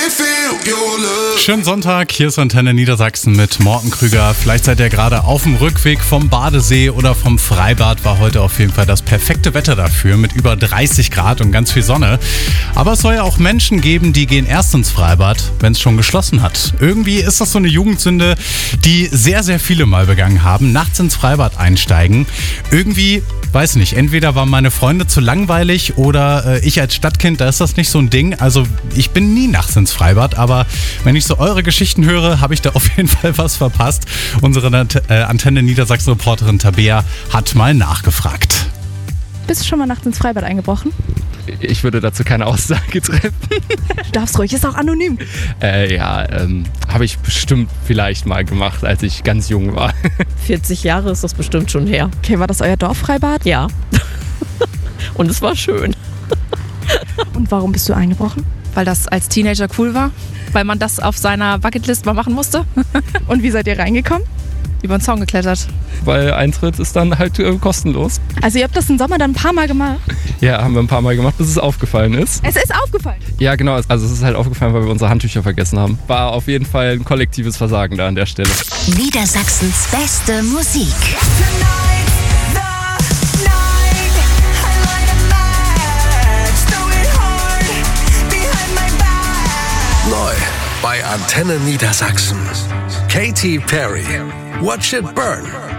Schönen Sonntag, hier ist Antenne Niedersachsen mit Morten Krüger. Vielleicht seid ihr gerade auf dem Rückweg vom Badesee oder vom Freibad. War heute auf jeden Fall das perfekte Wetter dafür mit über 30 Grad und ganz viel Sonne. Aber es soll ja auch Menschen geben, die gehen erst ins Freibad, wenn es schon geschlossen hat. Irgendwie ist das so eine Jugendsünde, die sehr, sehr viele mal begangen haben. Nachts ins Freibad einsteigen. Irgendwie, weiß nicht, entweder waren meine Freunde zu langweilig oder ich als Stadtkind, da ist das nicht so ein Ding. Also ich bin nie nachts ins Freibad, aber wenn ich so eure Geschichten höre, habe ich da auf jeden Fall was verpasst. Unsere Antenne Niedersachsen-Reporterin Tabea hat mal nachgefragt. Bist du schon mal nachts ins Freibad eingebrochen? Ich würde dazu keine Aussage treffen. Du darfst ruhig, ist auch anonym. Habe ich bestimmt vielleicht mal gemacht, als ich ganz jung war. 40 Jahre ist das bestimmt schon her. Okay, war das euer Dorffreibad? Ja. Und es war schön. Und warum bist du eingebrochen? Weil das als Teenager cool war, weil man das auf seiner Bucketlist mal machen musste. Und wie seid ihr reingekommen? Über den Zaun geklettert. Weil Eintritt ist dann halt kostenlos. Also ihr habt das im Sommer dann ein paar Mal gemacht? Ja, haben wir ein paar Mal gemacht, bis es aufgefallen ist. Es ist aufgefallen? Ja, genau. Also es ist halt aufgefallen, weil wir unsere Handtücher vergessen haben. War auf jeden Fall ein kollektives Versagen da an der Stelle. Niedersachsens beste Musik. Neu bei Antenne Niedersachsen. Katy Perry. Watch It Burn.